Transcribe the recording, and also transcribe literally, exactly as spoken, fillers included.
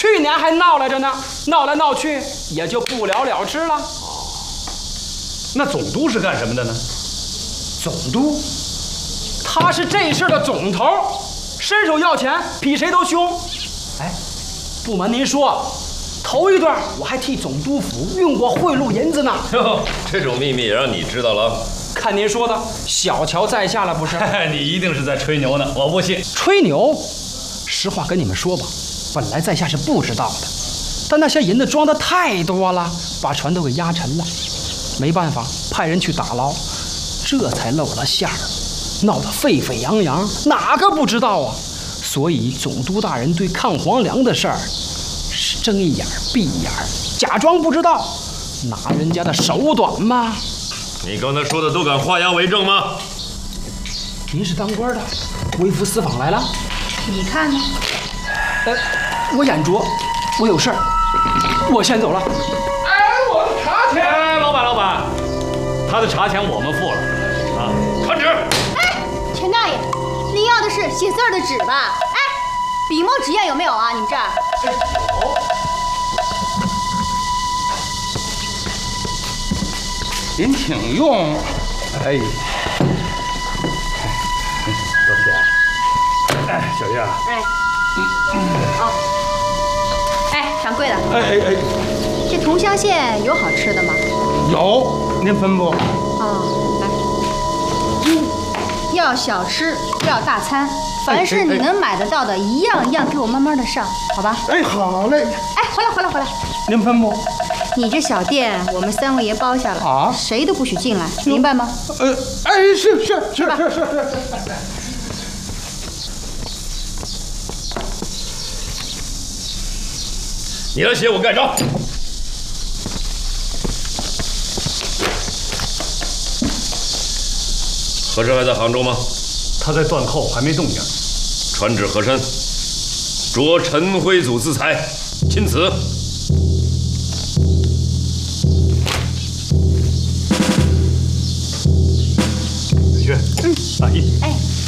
去年还闹来着呢，闹来闹去也就不了了之了。 那总督是干什么的呢？ 总督，他是这事的总头，伸手要钱比谁都凶。哎，不瞒您说，头一段我还替总督府运过贿赂银子呢。 哟，这种秘密也让你知道了？ 看您说的，小瞧在下了不是？ 你一定是在吹牛呢，我不信。 吹牛？实话跟你们说吧，本来在下是不知道的，但那些银子装的太多了，把船都给压沉了。没办法，派人去打捞，这才露了馅儿，闹得沸沸扬扬，哪个不知道啊？所以总督大人对抗黄粮的事儿是睁一眼闭一眼，假装不知道，拿人家的手短吗？ 你刚才说的都敢画押为证吗？ 您是当官的，微服私访来了？ 你看呢？ 呃，我眼拙，我有事儿，我先走了。 哎，我的茶钱！哎，老板，老板，他的茶钱我们付了啊。传旨。 哎，陈大爷，您要的是写字儿的纸吧？哎，笔墨纸砚有没有啊？你们这儿？ 有。 您请用。 哎，多谢。哎，小月。 哎。哦。哎，掌柜的。 哎哎哎， 这桐乡县有好吃的吗？ 有，您吩咐。 哦，来。嗯，要小吃，要大餐，凡是你能买得到的，一样一样给我慢慢的上，好吧？ 哎，好嘞。 哎，回来回来回来。 您吩咐。 你这小店，我们三位爷包下了啊， 谁都不许进来，明白吗？ 呃，哎，是是是是是是。 你来写，我盖章。和珅还在杭州吗？ 他在断后，还没动静。 传旨和珅，着陈辉祖自裁，钦此。 去，阿姨。 哎。